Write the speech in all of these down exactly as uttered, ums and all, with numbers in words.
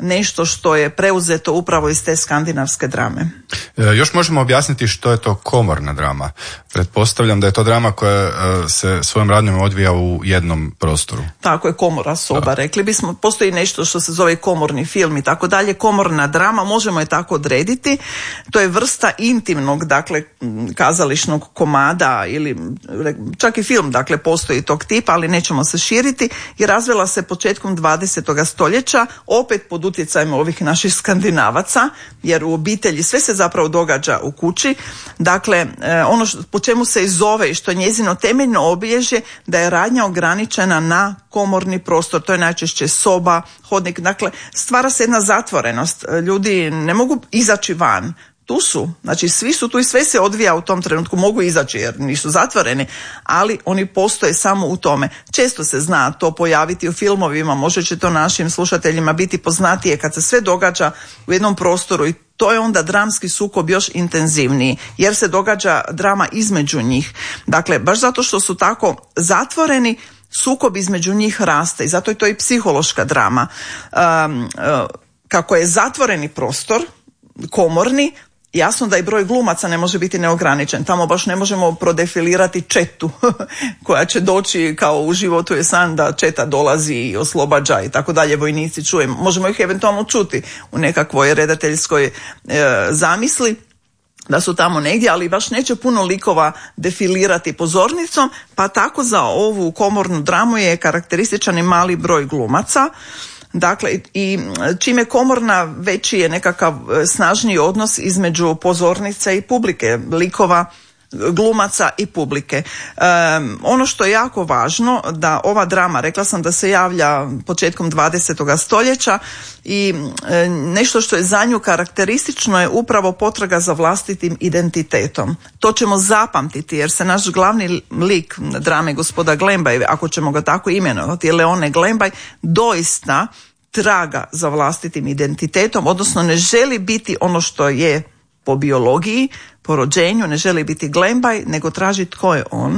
nešto što je preuzeto upravo iz te skandinavske drame. E, još možemo objasniti što je to komorna drama. Pretpostavljam da je to drama koja e, se svojom radnjom odvija u jednom prostoru. Tako je, komora, soba, da. Rekli bismo. Postoji nešto što se zove komorni film i tako dalje. Komorna drama, možemo je tako odrediti. To je vrsta intimnog, dakle, kazališnog komada ili čak i film, dakle, postoji tog tipa, ali nećemo se širiti, i razvila se početkom dvadesetog stoljeća, opet pod utjecajem ovih naših Skandinavaca, jer u obitelji sve se zapravo događa u kući. Dakle, ono što, po čemu se i zove i što je njezino temeljno obilježje, da je radnja ograničena na komorni prostor, to je najčešće soba, hodnik, dakle, stvara se jedna zatvorenost, ljudi ne mogu izaći van. Tu su, znači svi su tu i sve se odvija u tom trenutku, mogu izaći jer nisu zatvoreni, ali oni postoje samo u tome. Često se zna to pojaviti u filmovima, možda će to našim slušateljima biti poznatije kad se sve događa u jednom prostoru, i to je onda dramski sukob još intenzivniji, jer se događa drama između njih. Dakle, baš zato što su tako zatvoreni, sukob između njih raste, i zato je to i psihološka drama. Um, uh, kako je zatvoreni prostor, komorni, jasno da i broj glumaca ne može biti neograničen. Tamo baš ne možemo prodefilirati četu koja će doći, kao u Životu je san da četa dolazi i oslobađa i tako dalje, vojnici čujemo. Možemo ih eventualno čuti u nekakvoj redateljskoj e, zamisli da su tamo negdje, ali baš neće puno likova defilirati pozornicom, pa tako za ovu komornu dramu je karakterističan i mali broj glumaca. Dakle, i čim je komorna, veći je nekakav snažniji odnos između pozornice i publike, likova, glumaca i publike. Um, ono što je jako važno, da ova drama, rekla sam da se javlja početkom dvadesetog stoljeća, i e, nešto što je za nju karakteristično je upravo potraga za vlastitim identitetom. To ćemo zapamtiti, jer se naš glavni lik drame, gospoda Glembaj, ako ćemo ga tako imenovati, Leone Glembaj, doista traga za vlastitim identitetom, odnosno ne želi biti ono što je po biologiji, po rođenju, ne želi biti Glembaj, nego traži tko je on.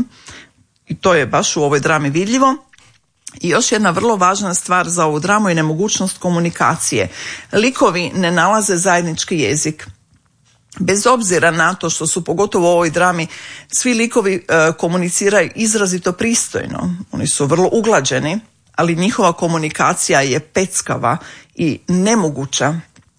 I to je baš u ovoj drami vidljivo. I još jedna vrlo važna stvar za ovu dramu je nemogućnost komunikacije. Likovi ne nalaze zajednički jezik. Bez obzira na to što su, pogotovo u ovoj drami, svi likovi e, komuniciraju izrazito pristojno. Oni su vrlo uglađeni, ali njihova komunikacija je peckava i nemoguća.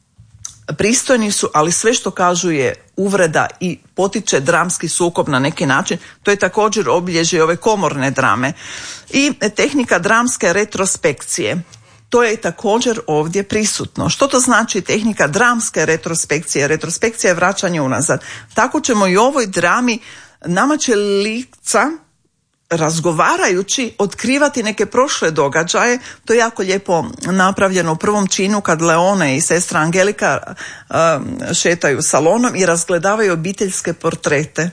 Pristojni su, ali sve što kažu je uvreda i potiče dramski sukob na neki način. To je također obilježje ove komorne drame. I tehnika dramske retrospekcije. To je također ovdje prisutno. Što to znači tehnika dramske retrospekcije? Retrospekcija je vraćanje unazad. Tako ćemo i u ovoj drami, nama će lica razgovarajući otkrivati neke prošle događaje. To je jako lijepo napravljeno u prvom činu kad Leone i sestra Angelika um, šetaju salonom i razgledavaju obiteljske portrete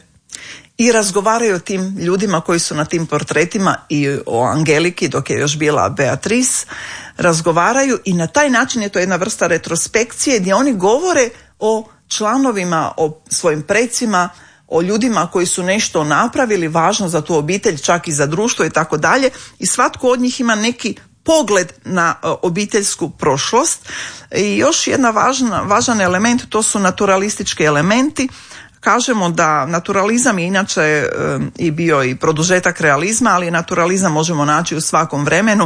i razgovaraju o tim ljudima koji su na tim portretima i o Angeliki dok je još bila Beatrice. Razgovaraju i na taj način je to jedna vrsta retrospekcije gdje oni govore o članovima, o svojim precima, o ljudima koji su nešto napravili važno za tu obitelj, čak i za društvo i tako dalje, i svatko od njih ima neki pogled na obiteljsku prošlost. I još jedna važna, važan element, to su naturalistički elementi. Kažemo da naturalizam je inače e, i bio i produžetak realizma, ali naturalizam možemo naći u svakom vremenu.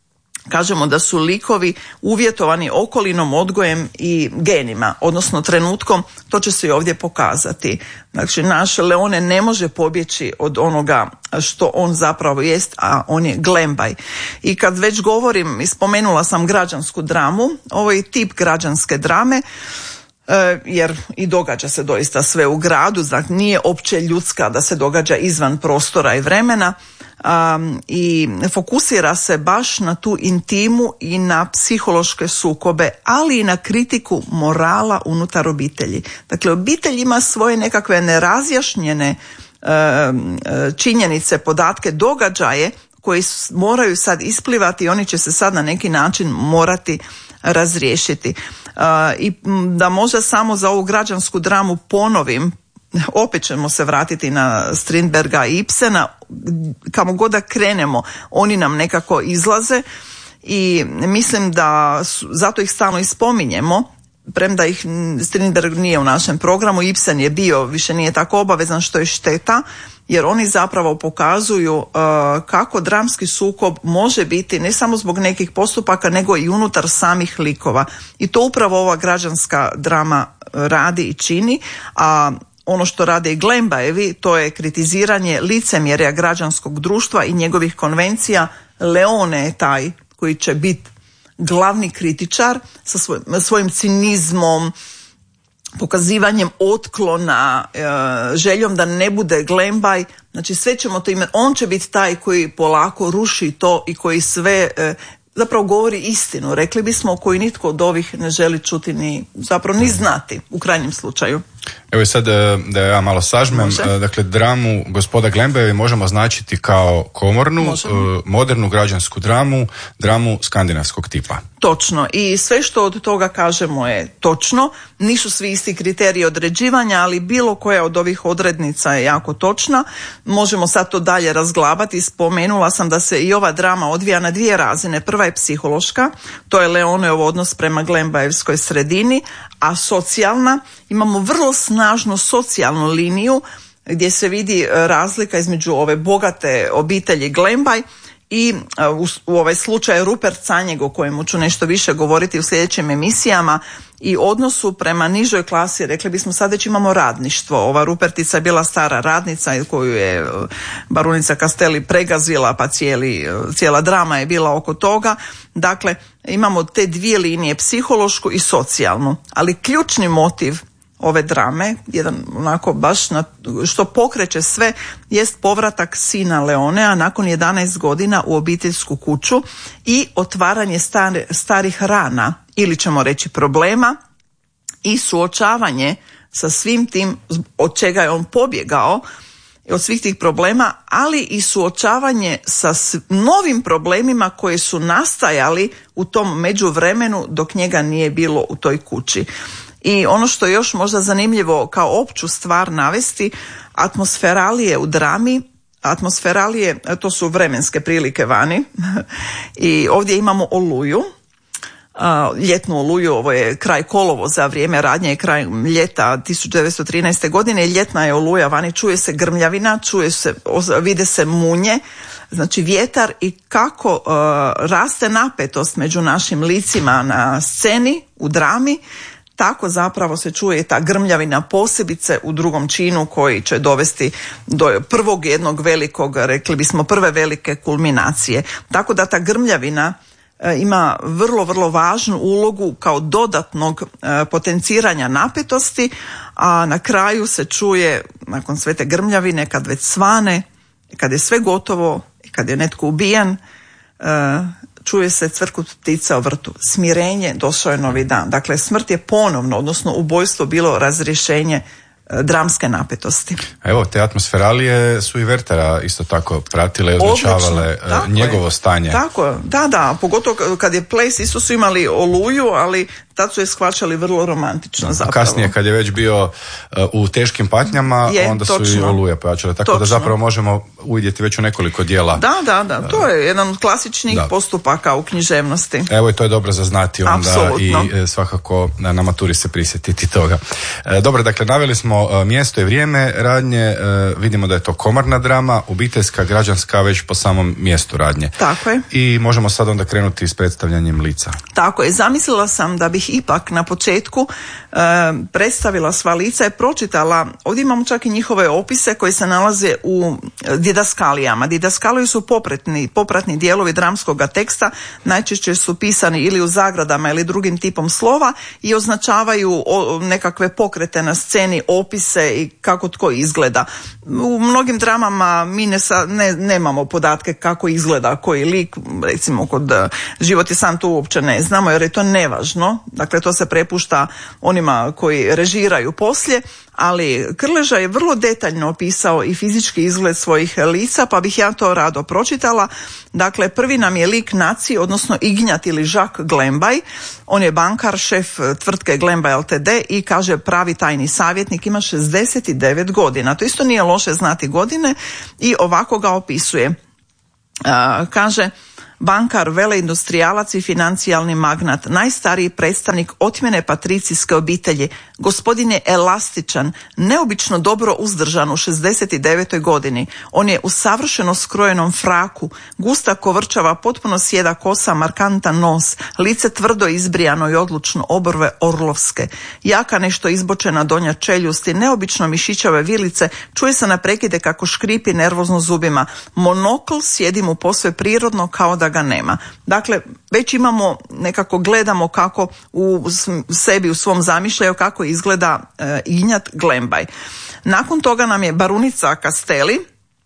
Kažemo da su likovi uvjetovani okolinom, odgojem i genima, odnosno trenutkom, to će se i ovdje pokazati. Znači, naš Leone ne može pobjeći od onoga što on zapravo jest, a on je Glembaj. I kad već govorim, spomenula sam građansku dramu, ovo je tip građanske drame, jer i događa se doista sve u gradu, znači nije opće ljudska da se događa izvan prostora i vremena. Um, i fokusira se baš na tu intimu i na psihološke sukobe, ali i na kritiku morala unutar obitelji. Dakle, obitelj ima svoje nekakve nerazjašnjene um, činjenice, podatke, događaje koji moraju sad isplivati i oni će se sad na neki način morati razriješiti. Uh, I da možda samo za ovu građansku dramu ponovim, opet ćemo se vratiti na Strindberga i Ibsena, kamo god da krenemo, oni nam nekako izlaze i mislim da su, zato ih stalno i spominjemo, premda ih Strindberg nije u našem programu, Ibsen je bio, više nije tako obavezan, što je šteta, jer oni zapravo pokazuju uh, kako dramski sukob može biti ne samo zbog nekih postupaka, nego i unutar samih likova. I to upravo ova građanska drama radi i čini, a ono što rade i Glembajevi, to je kritiziranje licemjerja građanskog društva i njegovih konvencija. Leone je taj koji će biti glavni kritičar sa svojim, svojim cinizmom, pokazivanjem otklona, e, željom da ne bude Glembaj. Znači sve ćemo to imati. On će biti taj koji polako ruši to i koji sve e, zapravo govori istinu. Rekli bismo, koji nitko od ovih ne želi čuti ni zapravo ni znati u krajnjem slučaju. Evo i sad da ja malo sažmem, Može. Dakle dramu Gospoda Glembajevi možemo označiti kao komornu, Možemo. modernu građansku dramu, dramu skandinavskog tipa. Točno, i sve što od toga kažemo je točno, nisu svi isti kriteriji određivanja, ali bilo koja od ovih odrednica je jako točna. Možemo sad to dalje razglabati. Spomenula sam da se i ova drama odvija na dvije razine. Prva je psihološka, to je Leoneov odnos prema Glembajevskoj sredini, a socijalna, imamo vrlo snažnu socijalnu liniju gdje se vidi razlika između ove bogate obitelji Glembaj i u, u ovaj slučaj Rupert Canjeg, o kojemu ću nešto više govoriti u sljedećim emisijama, i odnosu prema nižoj klasi. Rekli bismo sad već imamo radništvo. Ova Rupertica je bila stara radnica koju je baronica Castelli pregazila, pa cijeli, cijela drama je bila oko toga. Dakle, imamo te dvije linije, psihološku i socijalnu, ali ključni motiv ove drame, jedan onako baš na, što pokreće sve, jest povratak sina Leonea nakon jedanaest godina u obiteljsku kuću i otvaranje star, starih rana, ili ćemo reći problema, i suočavanje sa svim tim od čega je on pobjegao, od svih tih problema, ali i suočavanje sa novim problemima koji su nastajali u tom međuvremenu dok njega nije bilo u toj kući. I ono što je još možda zanimljivo kao opću stvar navesti, atmosferalije u drami, atmosferalije, to su vremenske prilike vani, i ovdje imamo oluju, ljetnu oluju, ovo je kraj kolovoza, vrijeme radnje je kraj ljeta tisuću devetsto trinaeste. godine, ljetna je oluja vani, čuje se grmljavina, čuje se, vide se munje, znači vjetar, i kako uh, raste napetost među našim licima na sceni, u drami, tako zapravo se čuje ta grmljavina, posebice u drugom činu koji će dovesti do prvog jednog velikog, rekli bismo prve velike kulminacije. Tako da ta grmljavina e, ima vrlo, vrlo važnu ulogu kao dodatnog e, potenciranja napetosti, a na kraju se čuje, nakon sve te grmljavine, kad već svane, kad je sve gotovo i kad je netko ubijen, e, čuje se cvrkut ptica u vrtu. Smirenje, došao je novi dan. Dakle, smrt je ponovno, odnosno ubojstvo, bilo razrješenje e, dramske napetosti. Evo, te atmosferalije su i Werthera isto tako pratile i označavale njegovo je. stanje. Tako, da, da, pogotovo kad je ples, isto su imali oluju, ali tad su je shvaćali vrlo romantično, zapravo. Kasnije, kad je već bio uh, u teškim patnjama, je, onda točno. su i oluje pojačale. Tako točno. Da zapravo možemo uvidjeti već u nekoliko dijela. Da, da, da. To je jedan od klasičnih da. postupaka u književnosti. Evo, i to je dobro za znati onda. Apsolutno. I e, svakako na, na maturi se prisjetiti toga. E, dobro, dakle, naveli smo e, mjesto i vrijeme radnje. E, vidimo da je to komorna drama, obiteljska, građanska, već po samom mjestu radnje. Tako je. I možemo sad onda krenuti s predstavljanjem lica. Tako je. Zamislila sam da bih ipak na početku e, predstavila sva lica i pročitala, ovdje imamo čak i njihove opise koji se nalaze u didaskalijama. Didaskaliji su popratni, popratni dijelovi dramskog teksta, najčešće su pisani ili u zagradama ili drugim tipom slova i označavaju o, nekakve pokrete na sceni, opise i kako tko izgleda. U mnogim dramama mi ne, ne, nemamo podatke kako izgleda koji lik, recimo kod Život je san, to uopće ne znamo jer je to nevažno. Dakle, to se prepušta onima koji režiraju poslije, ali Krleža je vrlo detaljno opisao i fizički izgled svojih lica, pa bih ja to rado pročitala. Dakle, prvi nam je lik Naci, odnosno Ignjat ili Jacques Glembaj. On je bankar, šef tvrtke Glembaj Ltd. I kaže pravi tajni savjetnik, ima šezdeset devet godina. To isto nije loše znati godine i ovako ga opisuje. Uh, kaže, bankar, veleindustrijalac i financijalni magnat, najstariji predstavnik otmjene patricijske obitelji, gospodin je elastičan, neobično dobro uzdržan u šezdeset devetoj godini. On je u savršeno skrojenom fraku, gusta kovrčava, potpuno sjeda kosa, markantan nos, lice tvrdo izbrijano i odlučno, obrve orlovske, jaka nešto izbočena donja čeljusti, neobično mišićave vilice, čuje se na prekide kako škripi nervozno zubima. Monokl sjedi mu posve prirodno kao da ga nema. Dakle, već imamo, nekako gledamo kako u sebi, u svom zamišljaju kako izgleda e, Ignjat Glembaj. Nakon toga nam je barunica Castelli,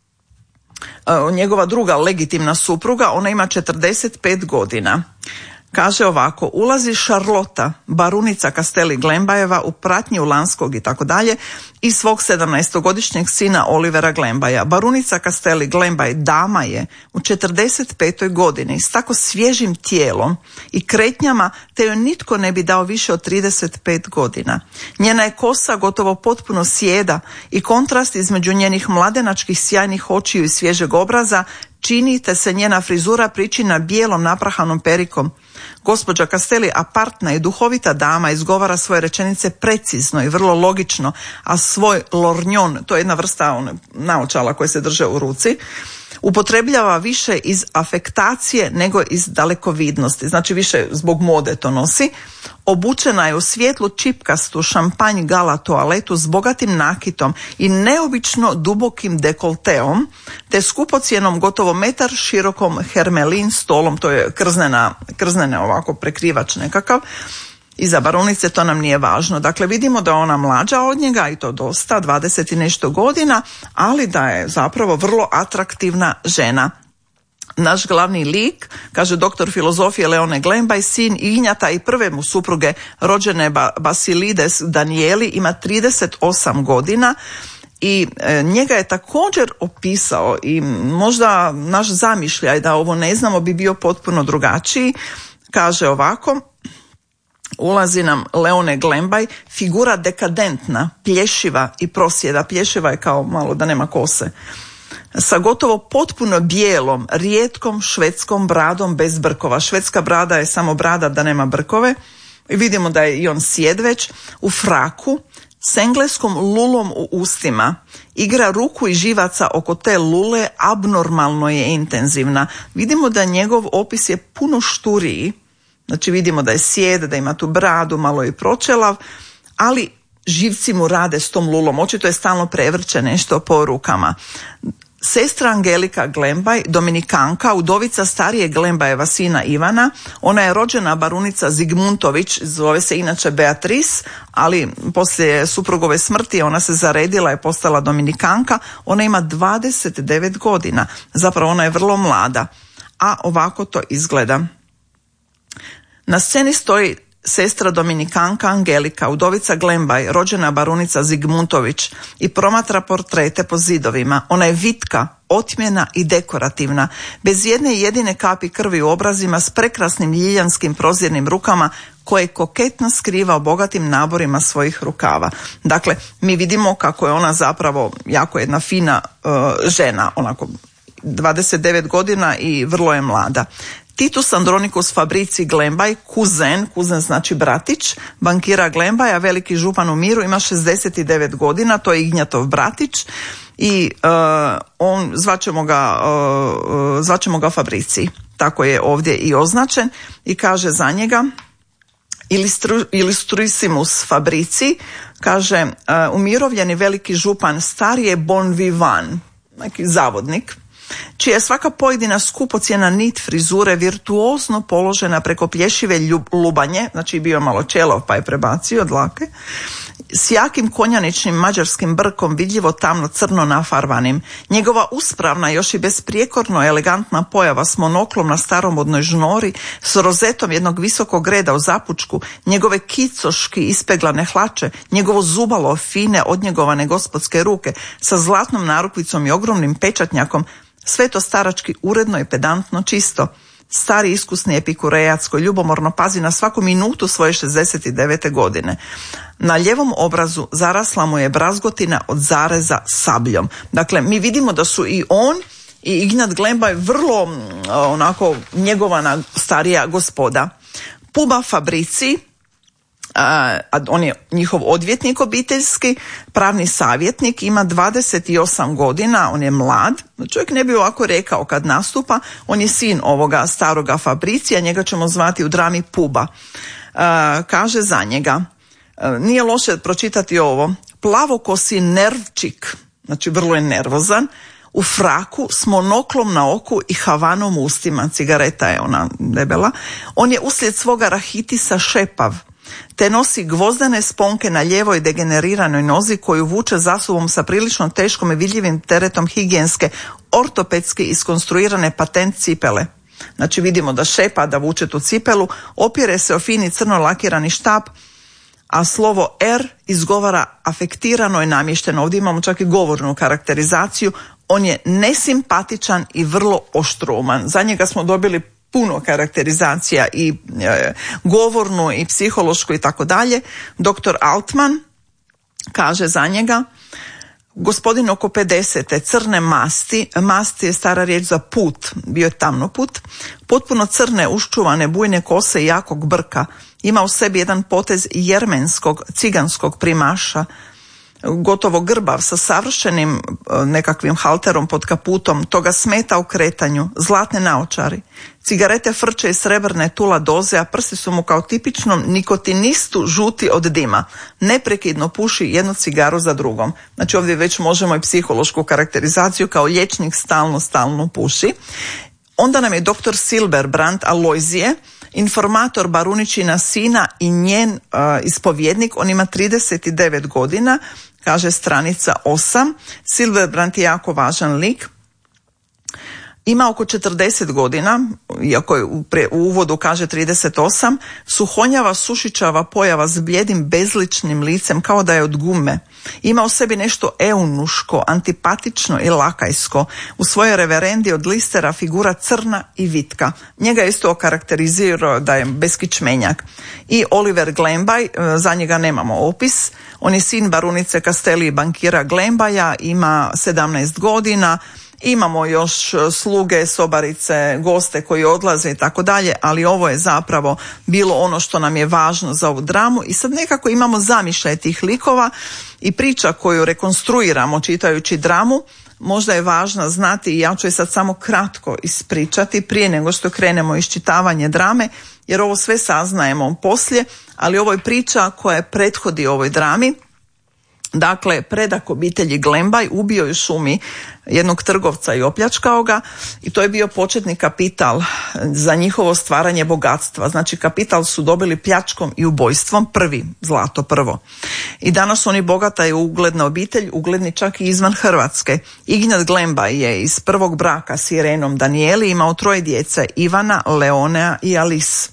e, njegova druga legitimna supruga, ona ima četrdeset pet godina. Kaže ovako, ulazi Šarlota, barunica Castelli Glembajeva u pratnji Ulanskog i tako dalje i svog sedamnaestogodišnjeg sina Olivera Glembaja. Barunica Castelli Glembaj dama je u četrdeset petoj godini s tako svježim tijelom i kretnjama te joj nitko ne bi dao više od trideset pet godina. Njena je kosa gotovo potpuno sjeda i kontrast između njenih mladenačkih sjajnih očiju i svježeg obraza čini te se njena frizura pričina bijelom naprahanom perikom. Gospođa Castelli, apartna i duhovita dama, izgovara svoje rečenice precizno i vrlo logično, a svoj lornjon, to je jedna vrsta one, naočala koje se drže u ruci, upotrebljava više iz afektacije nego iz dalekovidnosti, znači više zbog mode to nosi. Obučena je u svijetlu čipkastu šampanj gala toaletu s bogatim nakitom i neobično dubokim dekolteom, te skupocjenom gotovo metar širokom hermelin stolom, to je krznena, krznena ovako prekrivač nekakav. Iza barunice to nam nije važno. Dakle, vidimo da je ona mlađa od njega i to dosta, dvadeset i nešto godina, ali da je zapravo vrlo atraktivna žena. Naš glavni lik, kaže doktor filozofije Leone Glembaj, sin Ignjata i prve mu supruge rođene Basilides Danijeli, ima trideset osam godina i e, njega je također opisao i možda naš zamišljaj da ovo ne znamo bi bio potpuno drugačiji. Kaže ovako, ulazi nam Leone Glembaj, figura dekadentna, plješiva i prosjeda. Plješiva je kao malo da nema kose. Sa gotovo potpuno bijelom, rijetkom švedskom bradom bez brkova. Švedska brada je samo brada da nema brkove. I vidimo da je i on sjed već u fraku, s engleskom lulom u ustima. Igra ruku i živaca oko te lule abnormalno je intenzivna. Vidimo da njegov opis je puno šturiji. Znači vidimo da je sjed, da ima tu bradu, malo i pročelav, ali živci mu rade s tom lulom. Očito je stalno prevrće nešto po rukama. Sestra Angelika Glembaj, dominikanka, udovica starije Glembajeva sina Ivana, ona je rođena barunica Zigmuntović, zove se inače Beatrice, ali poslije suprugove smrti ona se zaredila i postala dominikanka, ona ima dvadeset devet godina, zapravo ona je vrlo mlada, a ovako to izgleda. Na sceni stoji sestra dominikanka Angelika, udovica Glembaj, rođena barunica Zigmuntović i promatra portrete po zidovima. Ona je vitka, otmjena i dekorativna, bez jedne jedine kapi krvi u obrazima, s prekrasnim ljiljanskim prozirnim rukama koje koketno skriva u bogatim naborima svojih rukava. Dakle, mi vidimo kako je ona zapravo jako jedna fina uh, žena, onako dvadeset devet godina i vrlo je mlada. Titus Andronicus Fabrici Glembaj, kuzen, kuzen znači bratić, bankira Glembaja, veliki župan u miru, ima šezdeset devet godina, to je Ignjatov bratić i uh, on, zvaćemo ga, uh, zvaćemo ga Fabrici, tako je ovdje i označen i kaže za njega Ilustru, Illustrissimus Fabrici, kaže uh, umirovljeni veliki župan, stari je bon vivant, neki zavodnik, čija je svaka pojedina skupocjena nit frizure virtuozno položena preko plješive ljub, lubanje, znači bio malo čelov pa je prebacio dlake, s jakim konjaničnim mađarskim brkom vidljivo tamno crno nafarvanim. Njegova uspravna, još i besprijekorno elegantna pojava s monoklom na staromodnoj žnori, s rozetom jednog visokog reda u zapučku, njegove kicoški ispeglane hlače, njegovo zubalo fine odnjegovane gospodske ruke sa zlatnom narukvicom i ogromnim pečatnjakom, sve to starački uredno i pedantno čisto. Stari iskusni epikurejac koji ljubomorno pazi na svaku minutu svoje šezdeset devete godine. Na ljevom obrazu zarasla mu je brazgotina od zareza sabljom. Dakle, mi vidimo da su i on i Ignjat Glembaj vrlo onako njegovana starija gospoda. Puba Fabrici, a on je njihov odvjetnik obiteljski, pravni savjetnik, ima dvadeset osam godina, on je mlad, čovjek ne bi ovako rekao kad nastupa, on je sin ovoga staroga Fabricija, njega ćemo zvati u drami Puba. A, kaže za njega, a, nije loše pročitati ovo, plavokosi nervčik, znači vrlo je nervozan, u fraku s monoklom na oku i havanom u ustima, cigareta je ona debela, on je uslijed svoga rahitisa šepav, te nosi gvozdene sponke na lijevoj degeneriranoj nozi koju vuče za sobom sa prilično teškom i vidljivim teretom higijenske, ortopedski iskonstruirane patent cipele. Znači vidimo da šepa, da vuče tu cipelu, opire se o fini crno lakirani štap, a slovo R izgovara afektirano i namješteno. Ovdje imamo čak i govornu karakterizaciju. On je nesimpatičan i vrlo oštruman. Za njega smo dobili puno karakterizacija i e, govornu i psihološku i tako dalje. Doktor Altman kaže za njega, gospodin oko pedesete, crne masti, masti je stara riječ za put, bio je tamno put, potpuno crne, uščuvane, bujne kose i jakog brka, ima u sebi jedan potez jermenskog, ciganskog primaša, gotovo grbav, sa savršenim nekakvim halterom pod kaputom, to ga smeta u kretanju, zlatne naočari. Cigarete frče i srebrne tula doze, a prsti su mu kao tipičnom nikotinistu žuti od dima. Neprekidno puši jednu cigaru za drugom. Znači ovdje već možemo i psihološku karakterizaciju, kao liječnik stalno, stalno puši. Onda nam je doktor Silberbrand Alojzije, informator Baruničina sina i njen uh, ispovjednik, on ima trideset devet godina, kaže stranica osam. Silberbrand je jako važan lik. Ima oko četrdeset godina, iako je u, pre, u uvodu kaže trideset osam, suhonjava, sušičava pojava s bljedim bezličnim licem kao da je od gume. Ima u sebi nešto eunuško, antipatično i lakajsko. U svojoj reverendi od listera figura crna i vitka. Njega isto okarakterizirao da je beskičmenjak. I Oliver Glembaj, za njega nemamo opis. On je sin barunice Castelli i bankira Glembaja, ima sedamnaest godina. Imamo još sluge, sobarice, goste koji odlaze i tako dalje, ali ovo je zapravo bilo ono što nam je važno za ovu dramu i sad nekako imamo zamišljaj tih likova i priča koju rekonstruiramo čitajući dramu. Možda je važno znati i ja ću je sad samo kratko ispričati prije nego što krenemo iščitavanje drame, jer ovo sve saznajemo poslije, ali ovo je priča koja prethodi ovoj drami. Dakle, predak obitelji Glembaj ubio je u šumi jednog trgovca i opljačkao ga i to je bio početni kapital za njihovo stvaranje bogatstva. Znači kapital su dobili pljačkom i ubojstvom, prvi, zlato prvo. I danas oni bogata i ugledna obitelj, ugledni čak i izvan Hrvatske. Ignjat Glembaj je iz prvog braka s Irenom Danijeli imao troje djece, Ivana, Leonea i Alice.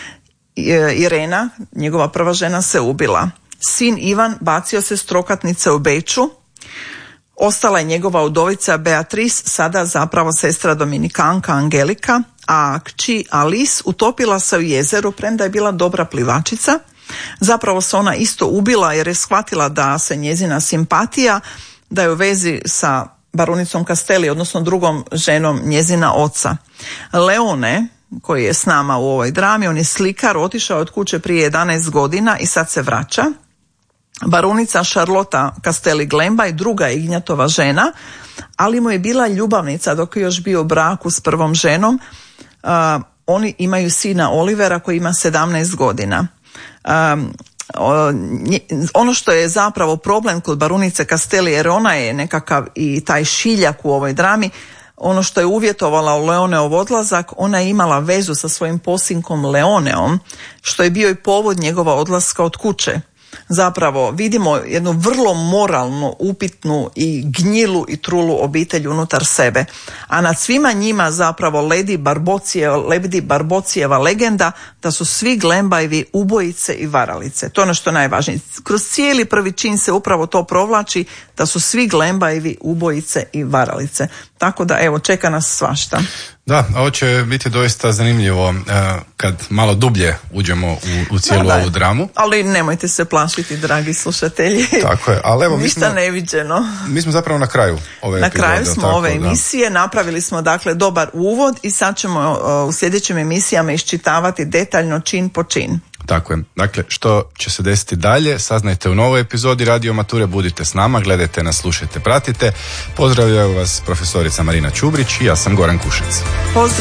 Irena, njegova prva žena, se ubila. Sin Ivan bacio se s trokatnice u Beču, ostala je njegova udovica Beatrice, sada zapravo sestra Dominikanka Angelika, a kći Alice utopila se u jezeru, premda je bila dobra plivačica. Zapravo se ona isto ubila jer je shvatila da se njezina simpatija, da je u vezi sa baronicom Castelli, odnosno drugom ženom njezina oca. Leone, koji je s nama u ovoj drami, on je slikar, otišao od kuće prije jedanaest godina i sad se vraća. Baronica Charlotta Castelli Glembaj, druga je Ignjatova žena, ali mu je bila ljubavnica dok je još bio u braku s prvom ženom. Uh, oni imaju sina Olivera koji ima sedamnaest godina. Um, ono što je zapravo problem kod baronice Castelli, jer ona je nekakav i taj šiljak u ovoj drami, ono što je uvjetovala Leoneov odlazak, ona je imala vezu sa svojim posinkom Leoneom, što je bio i povod njegova odlaska od kuće. Zapravo vidimo jednu vrlo moralno upitnu i gnjilu i trulu obitelj unutar sebe. A nad svima njima zapravo ledi Barbocijeva, lebdi Barbocijeva legenda da su svi Glembajevi ubojice i varalice. To je ono što je najvažnije. Kroz cijeli prvi čin se upravo to provlači, da su svi Glembajevi ubojice i varalice. Tako da evo, čeka nas svašta. Da, ovo će biti doista zanimljivo uh, kad malo dublje uđemo u, u cijelu da, da. ovu dramu. Ali nemojte se plašiti, dragi slušatelji. Tako je, ali evo ništa mi smo, neviđeno. Mi smo zapravo na kraju ove Na epizode, kraju smo tako, ove emisije, da. Napravili smo dakle dobar uvod i sad ćemo uh, u sljedećim emisijama iščitavati detaljno čin po čin. Tako je. Dakle, što će se desiti dalje, saznajte u novoj epizodi Radio Mature, budite s nama, gledajte nas, slušajte, pratite. Pozdravljaju vas profesorica Marina Čubrić i ja sam Goran Kušec. Pozdrav.